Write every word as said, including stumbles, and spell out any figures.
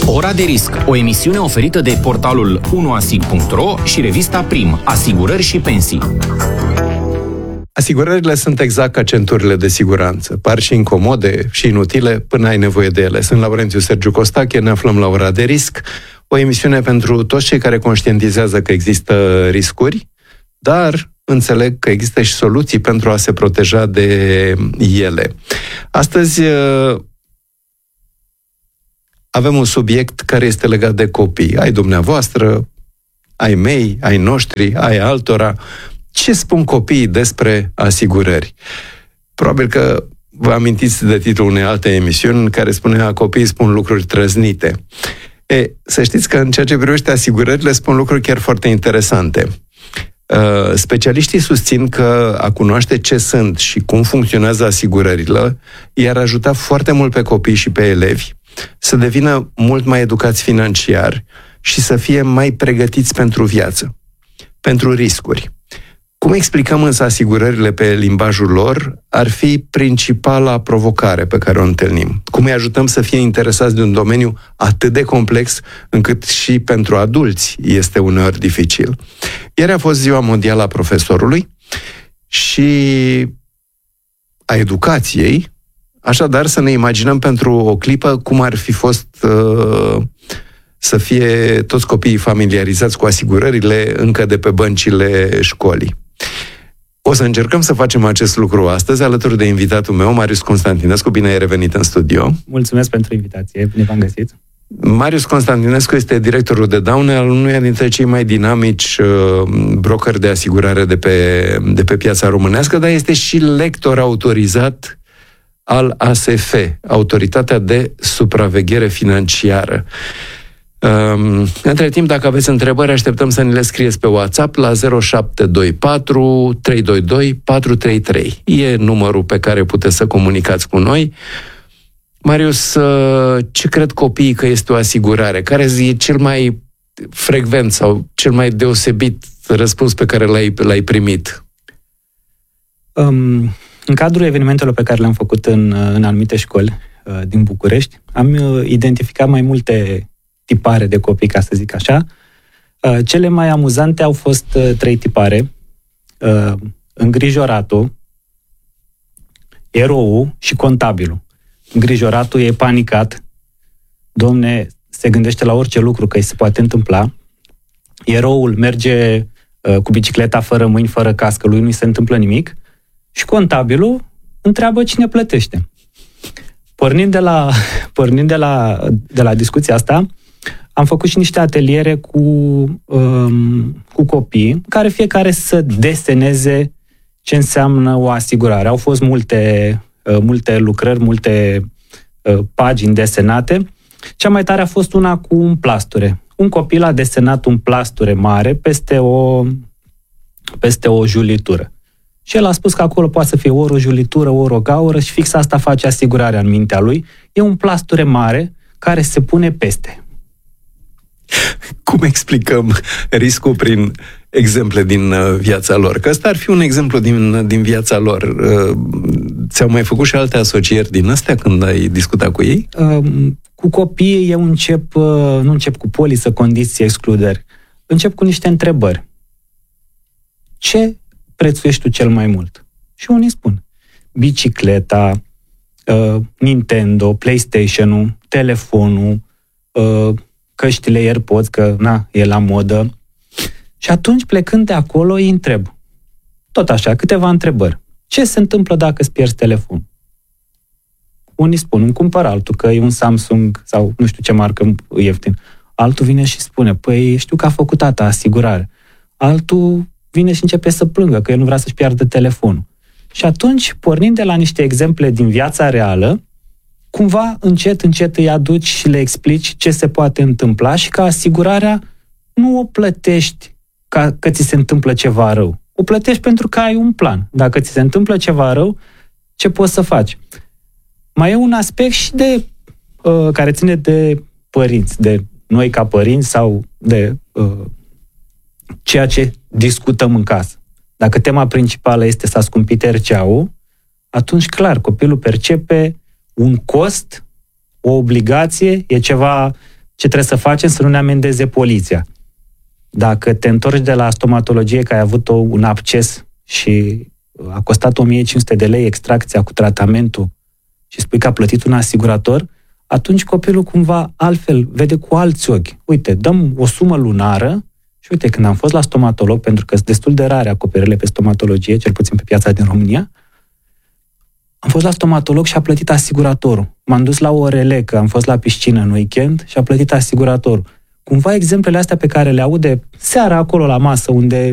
Ora de risc, o emisiune oferită de portalul unu asig punct ro și revista Prim, Asigurări și Pensii. Asigurările sunt exact ca centurile de siguranță. Par și incomode și inutile până ai nevoie de ele. Sunt Laurențiu Sergiu Costache, ne aflăm la Ora de risc, o emisiune pentru toți cei care conștientizează că există riscuri, dar înțeleg că există și soluții pentru a se proteja de ele. Astăzi avem un subiect care este legat de copii. Ai dumneavoastră, ai mei, ai noștri, ai altora. Ce spun copiii despre asigurări? Probabil că vă amintiți de titlul unei alte emisiuni care spunea copiii spun lucruri trăznite. E, să știți că în ceea ce privește asigurările spun lucruri chiar foarte interesante. Uh, specialiștii susțin că a cunoaște ce sunt și cum funcționează asigurările i-ar ajuta foarte mult pe copii și pe elevi să devină mult mai educați financiar și să fie mai pregătiți pentru viață, pentru riscuri. Cum explicăm însă asigurările pe limbajul lor ar fi principala provocare pe care o întâlnim. Cum îi ajutăm să fie interesați de un domeniu atât de complex încât și pentru adulți este uneori dificil. Ieri a fost Ziua Mondială a Profesorului și a educației, așadar să ne imaginăm pentru o clipă cum ar fi fost uh, să fie toți copiii familiarizați cu asigurările încă de pe băncile școlii. O să încercăm să facem acest lucru astăzi, alături de invitatul meu, Marius Constantinescu. Bine ai revenit în studio. Mulțumesc pentru invitație, bine v-am găsit. Marius Constantinescu este directorul de daune al unuia dintre cei mai dinamici uh, brokeri de asigurare de pe, de pe piața românească, dar este și lector autorizat al A S F, Autoritatea de Supraveghere Financiară. Um, între timp, dacă aveți întrebări, așteptăm să ne le scrieți pe WhatsApp la zero șapte doi patru trei doi doi patru trei trei. E numărul pe care puteți să comunicați cu noi. Marius, ce cred copiii că este o asigurare? Care e cel mai frecvent sau cel mai deosebit răspuns pe care l-ai, l-ai primit? Um, în cadrul evenimentelor pe care le-am făcut în, în anumite școli uh, din București, am uh, identificat mai multe tipare de copii, ca să zic așa. Uh, cele mai amuzante au fost uh, trei tipare. Uh, îngrijoratul, eroul și contabilul. Îngrijoratul e panicat. Domne, se gândește la orice lucru că îi se poate întâmpla. Eroul merge uh, cu bicicleta fără mâini, fără cască, lui nu-i se întâmplă nimic. Și contabilul întreabă cine plătește. Pornind de la, pornind de la, de la discuția asta, am făcut și niște ateliere cu, um, cu copii, care fiecare să deseneze ce înseamnă o asigurare. Au fost multe, uh, multe lucrări, multe uh, pagini desenate. Cea mai tare a fost una cu un plasture. Un copil a desenat un plasture mare peste o, peste o julitură. Și el a spus că acolo poate să fie ori o julitură, ori o gaură și fix asta face asigurarea în mintea lui. E un plasture mare care se pune peste. Cum explicăm riscul prin exemple din viața lor? Că ăsta ar fi un exemplu din, din viața lor. Ți-au mai făcut și alte asocieri din astea când ai discutat cu ei? Cu copiii eu încep, nu încep cu polisă, condiții, excluderi. Încep cu niște întrebări. Ce prețuiești tu cel mai mult? Și unii spun bicicleta, Nintendo, PlayStation-ul, telefonul, căștile AirPods, că na, e la modă. Și atunci, plecând de acolo, îi întreb. Tot așa, câteva întrebări. Ce se întâmplă dacă îți pierzi telefonul? Unii spun, îmi cumpăr altul, că e un Samsung sau nu știu ce marcă ieftin. Altul vine și spune, păi știu că a făcut tata asigurare. Altul vine și începe să plângă, că el nu vrea să-și piardă telefonul. Și atunci, pornind de la niște exemple din viața reală, cumva, încet, încet îi aduci și le explici ce se poate întâmpla și că asigurarea nu o plătești ca că ți se întâmplă ceva rău. O plătești pentru că ai un plan. Dacă ți se întâmplă ceva rău, ce poți să faci? Mai e un aspect și de uh, care ține de părinți, de noi ca părinți sau de uh, ceea ce discutăm în casă. Dacă tema principală este să ascumpite R C A-ul, atunci, clar, copilul percepe un cost, o obligație, e ceva Ce trebuie să facem? Să nu ne amendeze poliția. Dacă te întorci de la stomatologie că ai avut un absces și a costat o mie cinci sute de lei extracția cu tratamentul și spui că a plătit un asigurator, atunci copilul cumva altfel vede cu alți ochi. Uite, dăm o sumă lunară și uite, când am fost la stomatolog, pentru că sunt destul de rare acoperirile pe stomatologie, cel puțin pe piața din România, am fost la stomatolog și a plătit asiguratorul. M-am dus la O R L, că am fost la piscină în weekend și a plătit asiguratorul. Cumva exemplele astea pe care le aude seara acolo la masă, unde